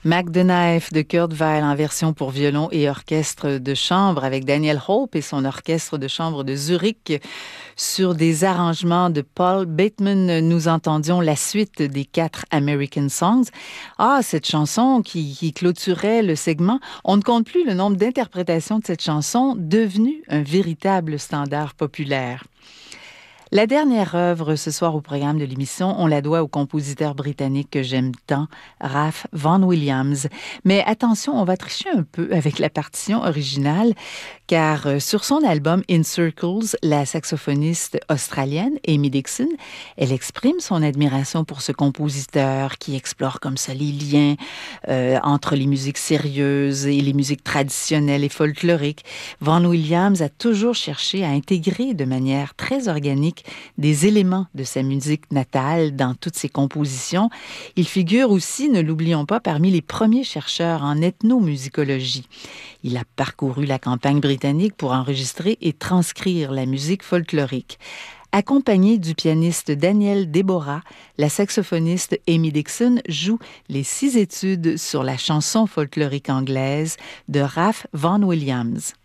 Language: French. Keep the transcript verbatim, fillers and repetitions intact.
Mac the Knife de Kurt Weill en version pour violon et orchestre de chambre avec Daniel Hope et son orchestre de chambre de Zurich sur des arrangements de Paul Bateman. Nous entendions la suite des quatre American Songs. Ah, cette chanson qui, qui clôturait le segment. On ne compte plus le nombre d'interprétations de cette chanson, devenue un véritable standard populaire. La dernière œuvre ce soir au programme de l'émission, on la doit au compositeur britannique que j'aime tant, Ralph Vaughan Williams. Mais attention, on va tricher un peu avec la partition originale, car euh, sur son album In Circles, la saxophoniste australienne Amy Dixon, elle exprime son admiration pour ce compositeur qui explore comme ça les liens euh, entre les musiques sérieuses et les musiques traditionnelles et folkloriques. Vaughan Williams a toujours cherché à intégrer de manière très organique des éléments de sa musique natale dans toutes ses compositions. Il figure aussi, ne l'oublions pas, parmi les premiers chercheurs en ethnomusicologie. Il a parcouru la campagne britannique pour enregistrer et transcrire la musique folklorique. Accompagnée du pianiste Daniel Deborah, la saxophoniste Amy Dixon joue les six études sur la chanson folklorique anglaise de Ralph Vaughan Williams.